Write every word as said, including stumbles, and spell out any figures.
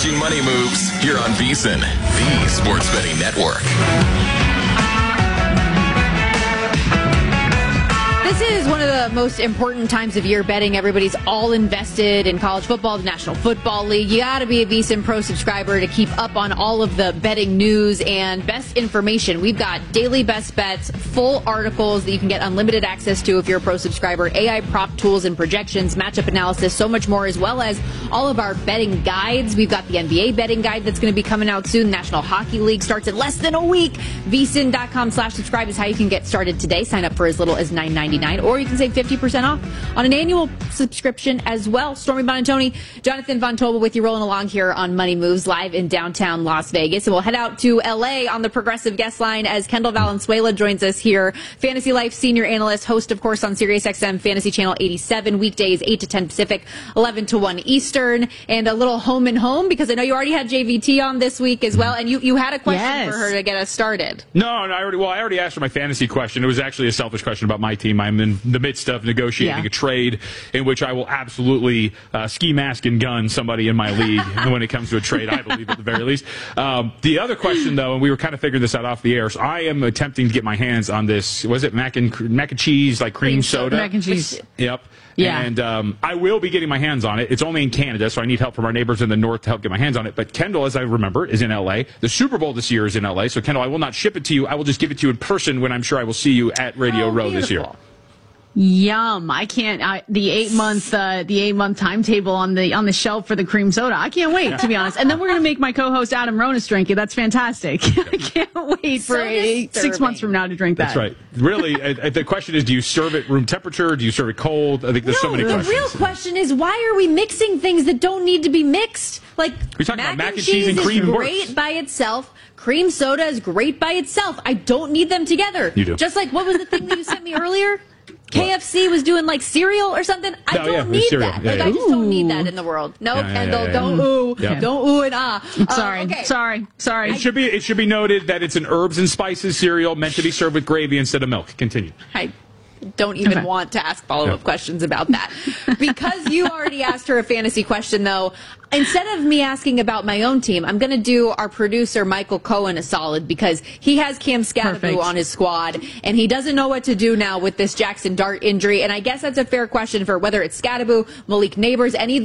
watching Money Moves here on VSiN, the Sports Betting Network. This is one of the most important times of year betting. Everybody's all invested in college football, the National Football League. You got to be a VSiN Pro subscriber to keep up on all of the betting news and best information. We've got daily best bets, full articles that you can get unlimited access to if you're a Pro subscriber, A I prop tools and projections, matchup analysis, so much more, as well as all of our betting guides. We've got the N B A betting guide that's going to be coming out soon. The National Hockey League starts in less than a week. VSiN.com slash subscribe is how you can get started today. Sign up for as little as nine ninety-nine, or you can save fifty percent off on an annual subscription as well. Stormy Bonantoni, Jonathan Von Tobel with you, rolling along here on Money Moves live in downtown Las Vegas. And we'll head out to L A on the Progressive guest line as Kendall Valenzuela joins us here. Fantasy Life senior analyst, host, of course, on SiriusXM Fantasy Channel eighty-seven, weekdays eight to ten Pacific, eleven to one Eastern, and a little home and home because I know you already had J V T on this week as well, and you, you had a question yes. for her to get us started. No, no, I already, well, I already asked her my fantasy question. It was actually a selfish question about my team. I'm in the midst of negotiating yeah. a trade in which I will absolutely uh, ski mask and gun somebody in my league when it comes to a trade, I believe, at the very least. Um, the other question, though, and we were kind of figuring this out off the air, so I am attempting to get my hands on this, was it mac and, mac and cheese, like cream, cream soda? Mac and cheese. Yep. Yeah. And um, I will be getting my hands on it. It's only in Canada, so I need help from our neighbors in the north to help get my hands on it. But Kendall, as I remember, is in L A. The Super Bowl this year is in L A. So, Kendall, I will not ship it to you. I will just give it to you in person when I'm sure I will see you at Radio oh, Row beautiful. this year. Yum! I can't. I, the eight month, uh, the eight month timetable on the on the shelf for the cream soda. I can't wait, to be honest. And then we're gonna make my co-host Adam Ronis drink it. That's fantastic. I can't wait for so eight, six months from now to drink that. That's right. Really, uh, the question is: do you serve it room temperature? Do you serve it cold? I think there's no, so many the questions. The real question is: why are we mixing things that don't need to be mixed? Like We're talking mac, about mac and and cheese and cream is works. great by itself. Cream soda is great by itself. I don't need them together. You do. Just like what was the thing that you sent me earlier? K F C was doing like cereal or something. I no, don't yeah, need cereal. that. Yeah, like yeah. I just don't need that in the world. No, Yeah, yeah, Kendall, yeah, yeah. don't ooh, Yeah. don't ooh and ah. Sorry, uh, okay. sorry, sorry. It should be it should be noted that it's an herbs and spices cereal meant to be served with gravy instead of milk. Continue. I don't even Okay. want to ask follow-up Yeah. questions about that. Because you already asked her a fantasy question, though, instead of me asking about my own team, I'm going to do our producer, Michael Cohen, a solid because he has Cam Scadaboo Perfect. on his squad, and he doesn't know what to do now with this Jackson Dart injury. And I guess that's a fair question for whether it's Scadaboo, Malik Neighbors, any